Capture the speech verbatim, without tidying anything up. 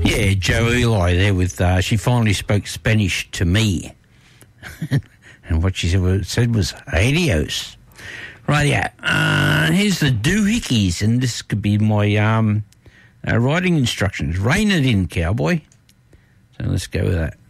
Yeah, Joe Eli there with, uh, she finally spoke Spanish to me. And what she said was, said was adios. Right, yeah. Uh, here's the doohickeys, and this could be my um, uh, riding instructions. Rein it in, cowboy. So let's go with that.